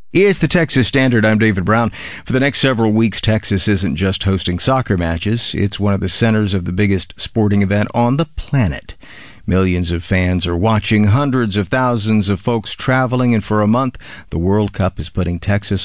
It's the Texas Standard. I'm David Brown. For the next several weeks, Texas isn't just hosting soccer matches. It's one of the centers of the biggest sporting event on the planet. Millions of fans are watching, hundreds of thousands of folks traveling, and for a month, the World Cup is putting Texas